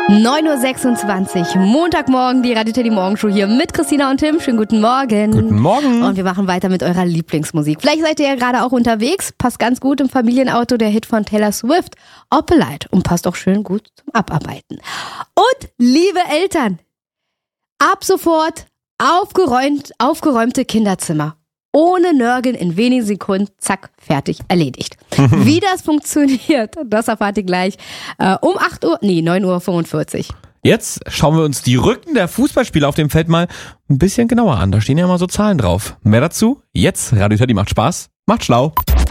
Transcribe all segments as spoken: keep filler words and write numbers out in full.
neun Uhr sechsundzwanzig, Montagmorgen, die Radio Teddy Morgenshow hier mit Christina und Tim. Schönen guten Morgen. Guten Morgen. Und wir machen weiter mit eurer Lieblingsmusik. Vielleicht seid ihr ja gerade auch unterwegs. Passt ganz gut im Familienauto der Hit von Taylor Swift, Opalite. Und passt auch schön gut zum Abarbeiten. Und liebe Eltern, ab sofort aufgeräumt, aufgeräumte Kinderzimmer. Ohne Nörgeln in wenigen Sekunden, zack, fertig, erledigt. Wie das funktioniert, das erfahrt ihr gleich äh, um acht Uhr, nee, neun Uhr fünfundvierzig. Jetzt schauen wir uns die Rücken der Fußballspieler auf dem Feld mal ein bisschen genauer an. Da stehen ja immer so Zahlen drauf. Mehr dazu jetzt. Radio Teddy macht Spaß, macht schlau.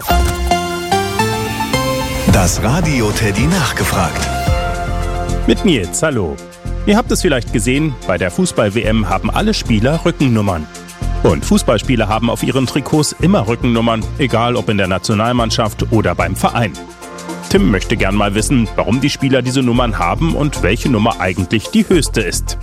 Das Radio Teddy nachgefragt. Mit mir jetzt, hallo. Ihr habt es vielleicht gesehen, bei der Fußball-W M haben alle Spieler Rückennummern. Und Fußballspieler haben auf ihren Trikots immer Rückennummern, egal ob in der Nationalmannschaft oder beim Verein. Tim möchte gern mal wissen, warum die Spieler diese Nummern haben und welche Nummer eigentlich die höchste ist.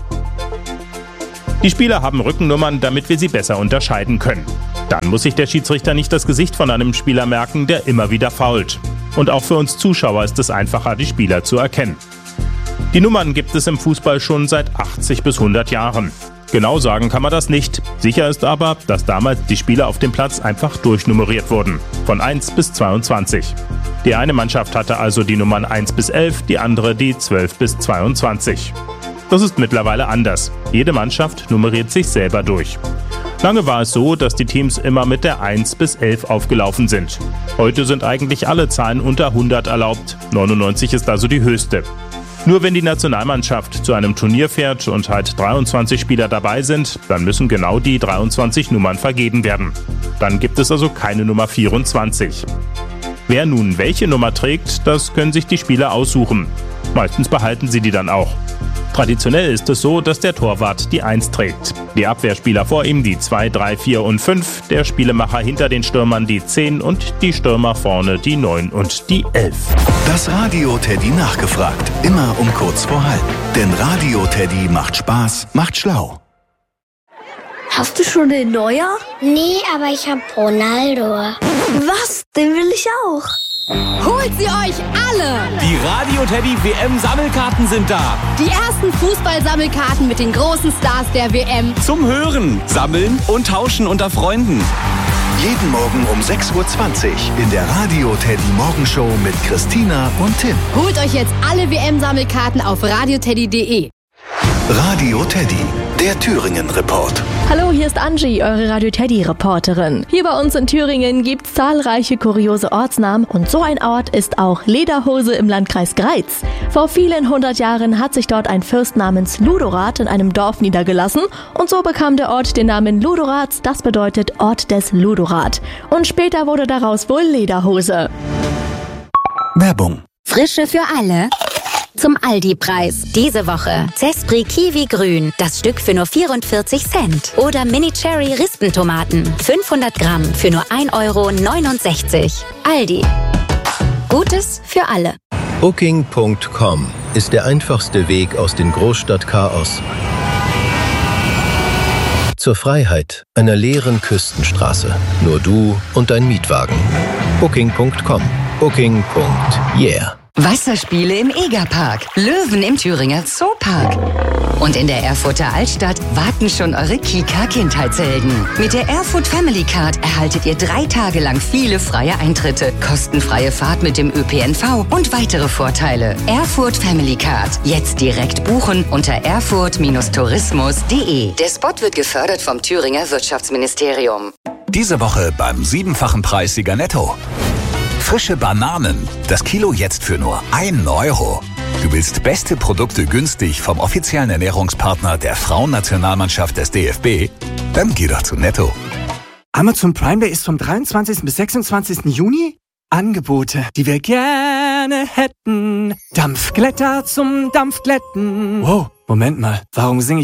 Die Spieler haben Rückennummern, damit wir sie besser unterscheiden können. Dann muss sich der Schiedsrichter nicht das Gesicht von einem Spieler merken, der immer wieder foult. Und auch für uns Zuschauer ist es einfacher, die Spieler zu erkennen. Die Nummern gibt es im Fußball schon seit achtzig bis hundert Jahren. Genau sagen kann man das nicht. Sicher ist aber, dass damals die Spieler auf dem Platz einfach durchnummeriert wurden. Von eins bis zweiundzwanzig. Die eine Mannschaft hatte also die Nummern eins bis elf, die andere die zwölf bis zweiundzwanzig. Das ist mittlerweile anders. Jede Mannschaft nummeriert sich selber durch. Lange war es so, dass die Teams immer mit der eins bis elf aufgelaufen sind. Heute sind eigentlich alle Zahlen unter hundert erlaubt. neunundneunzig ist also die höchste. Nur wenn die Nationalmannschaft zu einem Turnier fährt und halt dreiundzwanzig Spieler dabei sind, dann müssen genau die dreiundzwanzig Nummern vergeben werden. Dann gibt es also keine Nummer vierundzwanzig. Wer nun welche Nummer trägt, das können sich die Spieler aussuchen. Meistens behalten sie die dann auch. Traditionell ist es so, dass der Torwart die eins trägt. Die Abwehrspieler vor ihm die zwei, drei, vier und fünf, der Spielemacher hinter den Stürmern die zehn und die Stürmer vorne die neun und die elf. Das Radio Teddy nachgefragt. Immer um kurz vor halb. Denn Radio Teddy macht Spaß, macht schlau. Hast du schon den Neuer? Nee, aber ich hab Ronaldo. Was? Den will ich auch. Holt sie euch alle! Die Radio Teddy W M-Sammelkarten sind da. Die ersten Fußball-Sammelkarten mit den großen Stars der W M. Zum Hören, Sammeln und Tauschen unter Freunden. Jeden Morgen um sechs Uhr zwanzig in der Radio Teddy Morgenshow mit Christina und Tim. Holt euch jetzt alle W M-Sammelkarten auf radioteddy punkt de. Radio Teddy, der Thüringen-Report. Hallo, hier ist Angie, eure Radio Teddy-Reporterin. Hier bei uns in Thüringen gibt's zahlreiche kuriose Ortsnamen und so ein Ort ist auch Lederhose im Landkreis Greiz. Vor vielen hundert Jahren hat sich dort ein Fürst namens Ludorat in einem Dorf niedergelassen und so bekam der Ort den Namen Ludorats, das bedeutet Ort des Ludorat. Und später wurde daraus wohl Lederhose. Werbung. Frische für alle. Zum Aldi-Preis. Diese Woche Zespri Kiwi Grün, das Stück für nur vierundvierzig Cent. Oder Mini Cherry Rispentomaten, fünfhundert Gramm für nur ein Euro neunundsechzig. Aldi. Gutes für alle. Booking Punkt com ist der einfachste Weg aus dem Großstadtchaos zur Freiheit einer leeren Küstenstraße. Nur du und dein Mietwagen. Booking Punkt com. Booking. Yeah. Wasserspiele im Egerpark, Löwen im Thüringer Zoopark. Und in der Erfurter Altstadt warten schon eure Kika-Kindheitshelden. Mit der Erfurt Family Card erhaltet ihr drei Tage lang viele freie Eintritte, kostenfreie Fahrt mit dem Ö P N V und weitere Vorteile. Erfurt Family Card. Jetzt direkt buchen unter erfurt Tourismus punkt de. Der Spot wird gefördert vom Thüringer Wirtschaftsministerium. Diese Woche beim siebenfachen Preissieger Netto. Frische Bananen. Das Kilo jetzt für nur ein Euro. Du willst beste Produkte günstig vom offiziellen Ernährungspartner der Frauennationalmannschaft des D F B? Dann geh doch zu Netto. Amazon Prime Day ist vom dreiundzwanzigsten bis sechsundzwanzigsten Juni. Angebote, die wir gerne hätten. Dampfglätter zum Dampfglätten. Wow, Moment mal, warum singe ich